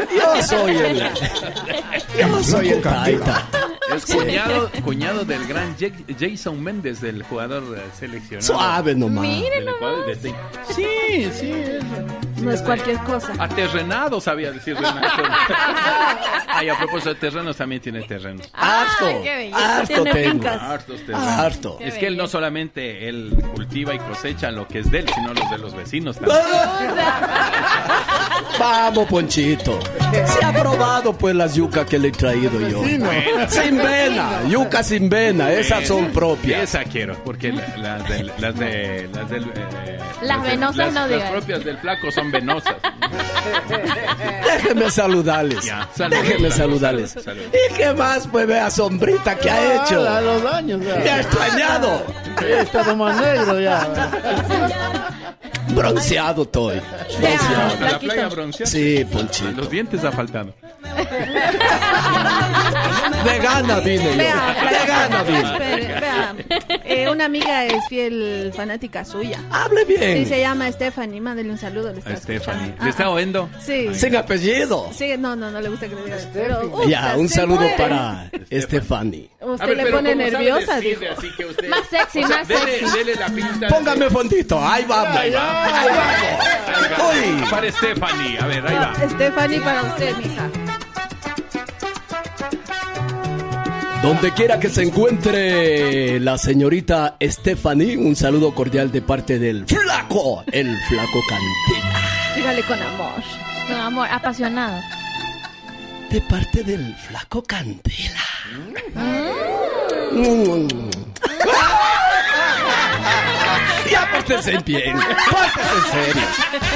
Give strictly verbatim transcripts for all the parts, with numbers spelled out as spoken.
Yo soy el... Yo soy el Taita. Es cuñado, cuñado del gran Jason Méndez, del jugador seleccionado. Suave nomás. Miren nomás. Sí, sí. Es, no es cualquier cosa. Aterrenado, sabía decir Renato. Ay, a propósito de terrenos, también tiene terrenos. Harto, harto tengo. Hartos terrenos. Harto. Es que él no solamente él cultiva y cosecha lo que es de él, sino los de los vecinos también. Vamos, Ponchito. Se ha probado pues las yucas que le he traído yo. Bueno. Sin vena, yuca sin vena, esas son propias. Esa quiero, porque la- las del, las de, las del, eh, Las del- venosas las, no las digan. propias del flaco son venosas. Déjenme saludarles. Ya, salud, Déjenme salud, saludarles. salud, salud. ¿Y qué más pues vea sombrita que ha hecho? A los años ya. Me ha extrañado. Sí, está más negro ya. Bronceado estoy. Bronceado. ¿A la playa bronceada? Sí, A Ponchito. los dientes ha faltado. De gana vine yo. Vea, De gana vine. espere, vea. Eh, una amiga es fiel fanática suya. Hable Sí, bien. se llama Stephanie. Mándele un saludo. Le está A Stephanie. escuchando. ¿Le está Ah, oyendo? Sí. Sin apellido. Sí, no, no, no le gusta que le diga. Pero, uh, Ya, un se saludo muere. para Stephanie. Usted A ver, le pero pone ¿cómo sabe nerviosa, decirle dijo. así que usted- Más sexy, O sea, más dele, sexy. dele la pista. Póngame fondito. Ahí vamos. Ahí vamos. Uy. Para Stephanie. A ver, ahí va. Stephanie, para usted, mija. Donde quiera que se encuentre la señorita Stephanie, un saludo cordial de parte del flaco, el flaco Cantela. Dígale con amor. Con amor, apasionado. De parte del flaco Cantela. Mm. Ya pórtense bien, pórtense en serio.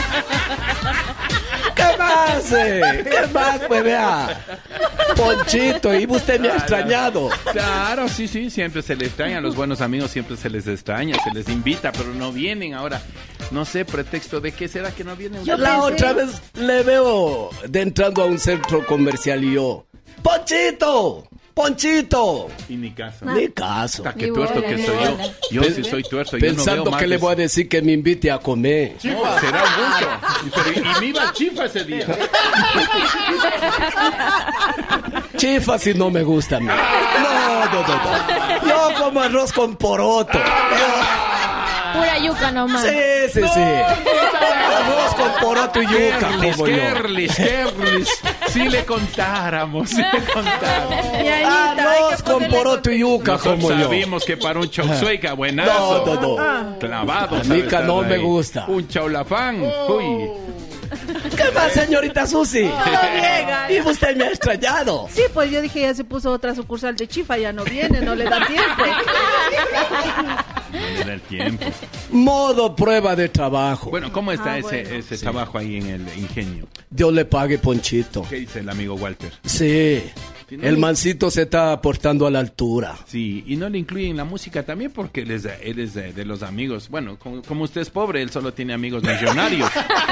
¿Qué más? eh? ¿Qué más? Pues vea, Ponchito, y usted me ha extrañado. Claro, sí, sí, siempre se les extraña. A los buenos amigos siempre se les extraña, se les invita, pero no vienen ahora. No sé, pretexto de qué será que no vienen. Yo la otra vez le veo de entrando a un centro comercial y yo, Ponchito, Ponchito. Y ni caso. Ni caso. Hasta que Ni tuerto bola, que ni soy yo. bola. Yo sí soy tuerto. Yo no Pensando veo más que le de- voy a decir que me invite a comer. Chifa, será un gusto. Y, pero- y me iba al chifa ese día. Chifa si no me gusta a mí. No, no, no, no. Yo como arroz con poroto. Pura yuca nomás. Sí, sí, sí. Arroz con poroto y yuca Kerlis, como yo. Kerlis, Kerlis. Si le contáramos, si le contáramos. Ñañita, hay Arroz que con ponerle poroto y yuca Nosotros como yo. sabimos que para un chauzueca, buenazo. No, no, no. Clavado. A mí sabe que estar no me ahí. gusta. Un chaulafán. Uy. ¿Qué más, señorita Susi? llega. Y usted me ha extrañado. Sí, pues yo dije, ya se puso otra sucursal de Chifa, ya no viene, no le da tiempo. No le da el tiempo. Modo prueba de trabajo. Bueno, ¿cómo está Ah, ese, bueno. ese trabajo ahí en el ingenio? Dios le pague, Ponchito. ¿Qué dice el amigo Walter? Sí. El mancito se está portando a la altura. Sí, y no le incluyen la música también porque él es, de- él es de, de los amigos. Bueno, como, como usted es pobre, él solo tiene amigos millonarios.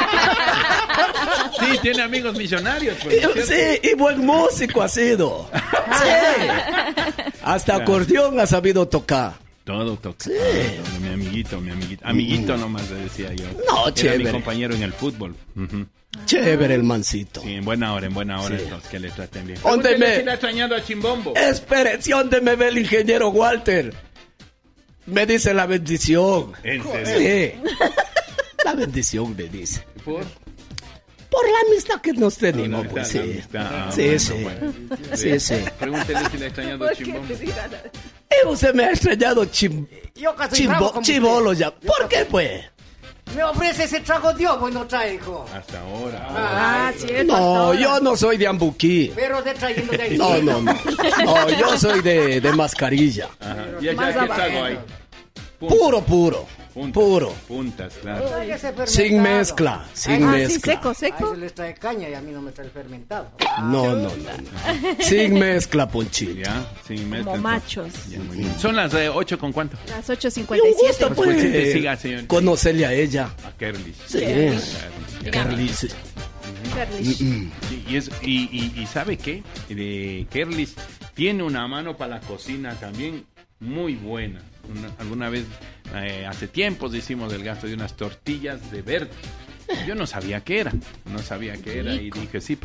Sí, tiene amigos millonarios. Pues, ¿no es cierto? Sí, y buen músico ha sido. Sí. Hasta acordeón ha sabido tocar. Todo toca. Ah, mi amiguito, mi amiguito. Amiguito nomás le decía yo. No, Era chévere. mi compañero en el fútbol. Ujú. Chévere el mancito. Sí, en buena hora, en buena hora. Sí. Entonces, que le traten bien. ¿Dónde Pregúntele me- si le ha extrañado a Chimbombo. Espere, ¿sí dónde me ve el ingeniero Walter? Me dice la bendición. ¿En serio? Sí. La bendición me dice. ¿Por? Por la amistad que nos tenemos, La pues amistad, sí. la amistad. Ah, Sí, bueno, sí. bueno. Sí, sí. Pregúntele si le ha extrañado a Chimbombo. Y usted me ha extrañado chim... Yo casi chimbo- bravo como chibolo usted. ya. ¿Por qué, pues? Me ofrece ese trago Dios, pues no traigo. Hasta ahora. Ah, cierto. No, hasta yo ahora. no soy de Ambuquí. Pero de trayendo de ahí. No, no, no. No, yo soy de, de mascarilla. Ajá. ¿Y allá Más qué abajo. trago hay? Puntas. Puro, puro. Puntas. Puro. Puntas, claro. Tráigase fermentado. Sin mezcla. Sin Ah, sí, mezcla. seco, A seco. eso les trae caña y a mí no me trae fermentado. No, no, no, no. Sin mezcla, Ponchito. Ya, sin mezcla, Como entonces. machos. Ya, muy bien. Son las eh, ocho con cuánto. Las ocho Y cincuenta y un gusto, siete. pues, Pues, que siga, señor. conocerle a ella. A Kerlis. Sí. Carlis. Carlish. Mm. Sí, y, es, y, y, y ¿sabe qué? De Kerlis tiene una mano para la cocina también muy buena. Una- alguna vez, eh, hace tiempos, hicimos el gasto de unas tortillas de verde. Yo no sabía qué era, no sabía qué era y dije, sí,